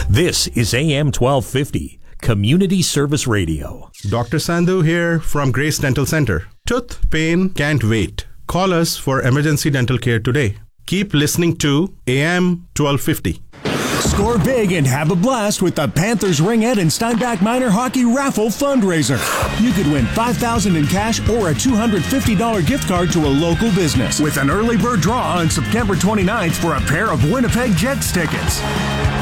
This is AM 1250, Community Service Radio. Dr. Sandhu here from Grace Dental Center. Tooth pain can't wait. Call us for emergency dental care today. Keep listening to AM 1250. Score big and have a blast with the Panthers Ringette and Steinbach Minor Hockey Raffle Fundraiser. You could win $5,000 in cash or a $250 gift card to a local business with an early bird draw on September 29th for a pair of Winnipeg Jets tickets.